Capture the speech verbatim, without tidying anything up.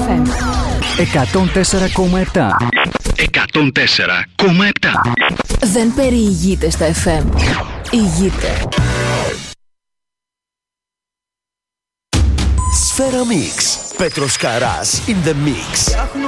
εμ. εκατόν τέσσερα κόμμα επτά. εκατόν τέσσερα κόμμα επτά. Δεν περιηγείται στα εφ εμ. Ηγείται. Σφαίρα Mix. Πέτρος Καράς in the mix.